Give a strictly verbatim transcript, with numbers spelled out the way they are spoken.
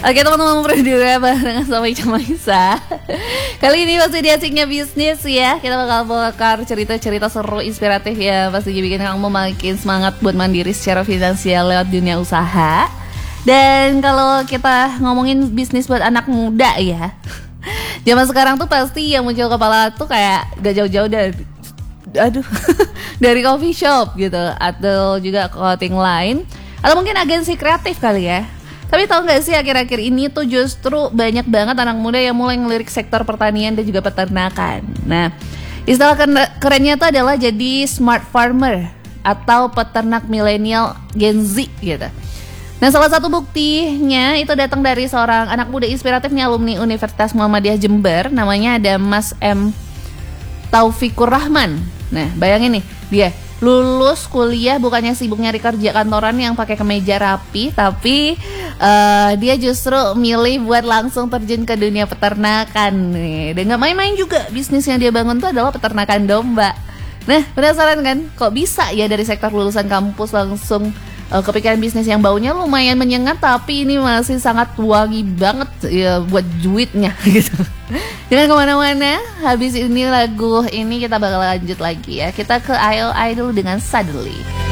Oke teman-teman, berdua barengan sama Ica Maisa. Kali ini masih di Asiknya Bisnis ya. Kita bakal bakar cerita-cerita seru, inspiratif ya. Pastinya bikin kamu makin semangat buat mandiri secara finansial lewat dunia usaha. Dan kalau kita ngomongin bisnis buat anak muda ya, zaman sekarang tuh pasti yang muncul kepala tuh kayak gak jauh-jauh dari Aduh dari coffee shop gitu, atau juga clothing line, atau mungkin agensi kreatif kali ya. Tapi tahu nggak sih, akhir-akhir ini tuh justru banyak banget anak muda yang mulai ngelirik sektor pertanian dan juga peternakan. Nah, istilah kerennya tuh adalah jadi smart farmer atau peternak milenial Gen Z gitu. Nah, salah satu buktinya itu datang dari seorang anak muda inspiratif nih, alumni Universitas Muhammadiyah Jember. Namanya ada Mas M. Taufikur Rahman. Nah, bayangin nih, dia lulus kuliah bukannya sibuk nyari kerja kantoran yang pakai kemeja rapi, tapi uh, dia justru milih buat langsung terjun ke dunia peternakan nih. Dan gak main-main juga, bisnis yang dia bangun tuh adalah peternakan domba. Nah, penasaran kan, kok bisa ya dari sektor lulusan kampus langsung uh, kepikiran bisnis yang baunya lumayan menyengat, tapi ini masih sangat wangi banget ya buat duitnya gitu. Jangan kemana-mana, habis ini lagu ini kita bakal lanjut lagi ya. Kita ke I O I dulu dengan Suddenly.